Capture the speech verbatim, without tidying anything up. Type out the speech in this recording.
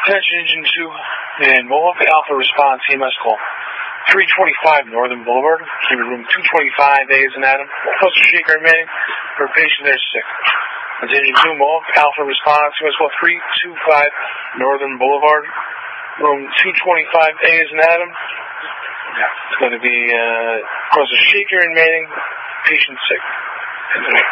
Attention Engine two and Mohawk Alpha response, E M S call. three twenty-five Northern Boulevard, Cubic Room two twenty-five, A is an Adam. Cluster shaker remaining for a patient there sick. Attention two, Mohawk Alpha response, E M S call three twenty-five Northern Boulevard, Room two twenty-five, A is an Adam. It's going to be uh, cluster shaker remaining, patient sick.